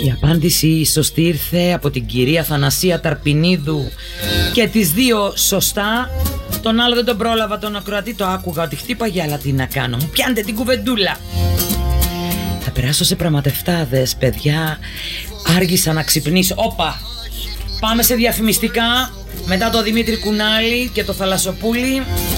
Η απάντηση σωστή ήρθε από την κυρία Θανασία Ταρπινίδου και τις δύο σωστά. Τον άλλο δεν τον πρόλαβα, τον ακροατή, το άκουγα ότι χτύπαγε, αλλά τι να κάνω, μου πιάνετε την κουβεντούλα. Θα περάσω σε πραγματευτάδες, παιδιά. Άργησα να ξυπνήσω. Όπα! Πάμε σε διαφημιστικά. Μετά το Δημήτρη Κουνάλη και το Θαλασσοπούλη.